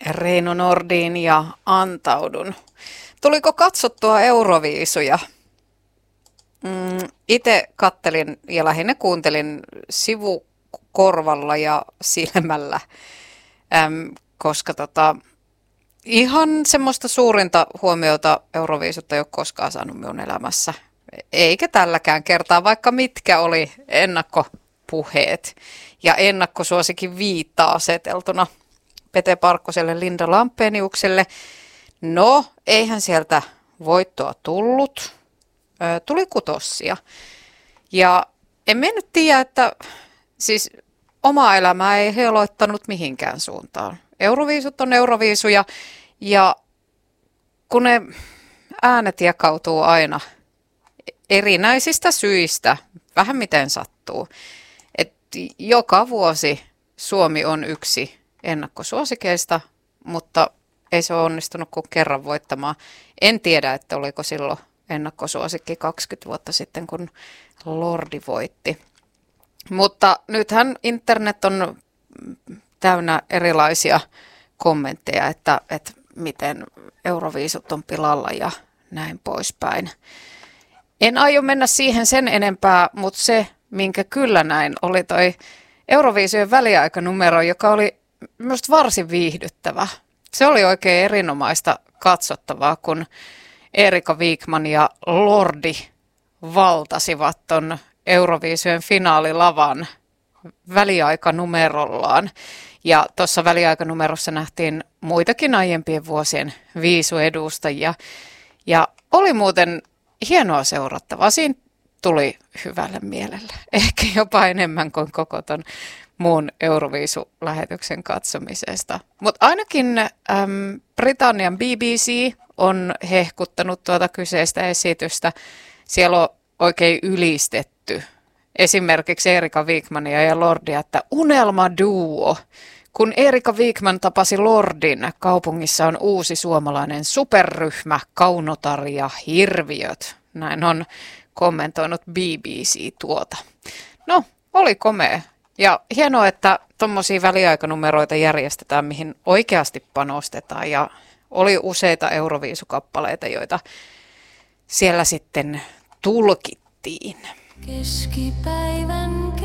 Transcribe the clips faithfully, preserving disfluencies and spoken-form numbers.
Reino Nordin ja Antaudun. Tuliko katsottua Euroviisuja? Mm, itse kattelin ja lähinnä kuuntelin sivukorvalla ja silmällä, äm, koska tota, ihan semmoista suurinta huomiota Euroviisut ei ole koskaan saanut minun elämässä. Eikä tälläkään kertaa, vaikka mitkä oli ennakkopuheet ja ennakkosuosikin viitta aseteltuna Pete Parkkoselle, Linda Lampeniukselle. No, eihän sieltä voittoa tullut. Ö, tuli kutossia. Ja en minä nyt tiedä, että siis omaa elämää ei heloittanut mihinkään suuntaan. Euroviisut on euroviisuja ja kun ne äänet jakautuu aina erinäisistä syistä, vähän miten sattuu. Et joka vuosi Suomi on yksi ennakkosuosikeista, mutta ei se ole onnistunut kuin kerran voittamaan. En tiedä, että oliko silloin ennakkosuosikki kaksikymmentä vuotta sitten, kun Lordi voitti. Mutta nythän internet on täynnä erilaisia kommentteja, että, että miten Euroviisut on pilalla ja näin poispäin. En aio mennä siihen sen enempää, mutta se, minkä kyllä näin, oli toi Euroviisujen väliaikanumero, joka oli myös varsin viihdyttävä. Se oli oikein erinomaista katsottavaa, kun Erika Wikman ja Lordi valtasivat ton Euroviisujen finaalilavan väliaikanumerollaan. Ja tuossa väliaikanumerossa nähtiin muitakin aiempien vuosien viisuedustajia. Ja oli muuten hienoa seurattavaa. Siinä tuli hyvälle mielelle. Ehkä jopa enemmän kuin koko ton muun Euroviisu-lähetyksen katsomisesta. Mutta ainakin äm, Britannian B B C on hehkuttanut tuota kyseistä esitystä. Siellä on oikein ylistetty esimerkiksi Erika Wikmania ja Lordia, että unelmaduo. Kun Erika Wikman tapasi Lordin, kaupungissa on uusi suomalainen superryhmä, Kaunotar ja Hirviöt. Näin on kommentoinut B B C tuota. No, oli komea. Ja hienoa, että tuommoisia väliaikanumeroita järjestetään, mihin oikeasti panostetaan. Ja oli useita Euroviisukappaleita, joita siellä sitten tulkittiin. Keskipäivän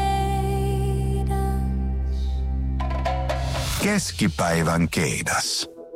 keidas. Keskipäivän keidas.